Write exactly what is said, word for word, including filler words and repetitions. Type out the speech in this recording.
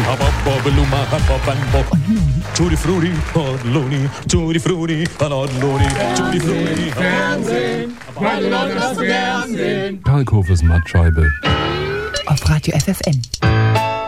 Und nun? Tutti Frutti, Nordloni, Tutti Frutti, Nordloni, Tutti Frutti, Fernsehen, weil die Leute das so gern sehen. Kalkhofes Mattscheibe. Auf Radio F F N.